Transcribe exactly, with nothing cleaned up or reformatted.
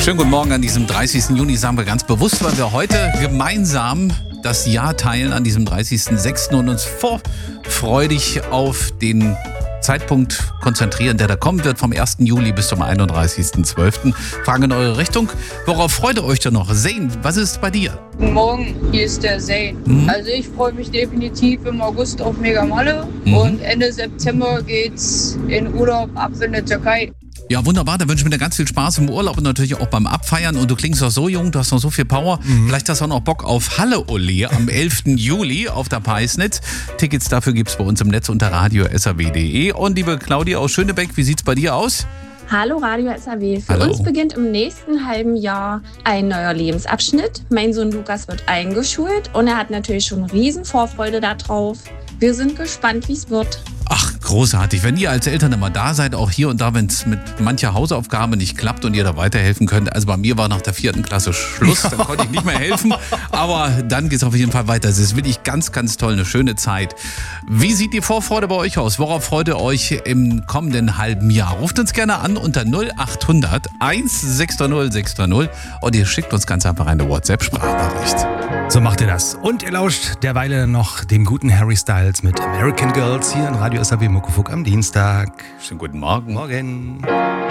Schönen guten Morgen an diesem dreißigsten Juni, sagen wir ganz bewusst, weil wir heute gemeinsam das Jahr teilen an diesem dreißigsten sechsten und uns vorfreudig auf den Zeitpunkt konzentrieren, der da kommen wird, vom ersten Juli bis zum einunddreißigsten zwölften Fragen in eure Richtung. Worauf freut ihr euch denn noch? Zane, was ist bei dir? Guten Morgen, hier ist der Zane. Mhm. Also ich freue mich definitiv im August auf Mega Malle mhm. und Ende September geht's in Urlaub ab in der Türkei. Ja, wunderbar. Da wünsche ich mir ganz viel Spaß im Urlaub und natürlich auch beim Abfeiern. Und du klingst doch so jung, du hast noch so viel Power. Mhm. Vielleicht hast du auch noch Bock auf Halle Ole am elften Juli auf der Peisnitz. Tickets dafür gibt es bei uns im Netz unter radio punkt s a w punkt d e. Und liebe Claudia aus Schönebeck, wie sieht's bei dir aus? Hallo Radio S A W. Für Hallo. Uns beginnt im nächsten halben Jahr ein neuer Lebensabschnitt. Mein Sohn Lukas wird eingeschult und er hat natürlich schon riesen Vorfreude darauf. Wir sind gespannt, wie es wird. Ach, großartig. Wenn ihr als Eltern immer da seid, auch hier und da, wenn es mit mancher Hausaufgabe nicht klappt und ihr da weiterhelfen könnt. Also bei mir war nach der vierten Klasse Schluss, dann konnte ich nicht mehr helfen. Aber dann geht es auf jeden Fall weiter. Es ist wirklich ganz, ganz toll, eine schöne Zeit. Wie sieht die Vorfreude bei euch aus? Worauf freut ihr euch im kommenden halben Jahr? Ruft uns gerne an unter null acht hundert eins sechs null sechs null und ihr schickt uns ganz einfach eine WhatsApp-Sprachnachricht. So macht ihr das. Und ihr lauscht derweil noch dem guten Harry Styles mit American Girls hier in Radio S A W Muckefuck am Dienstag. Schönen guten Morgen. Morgen.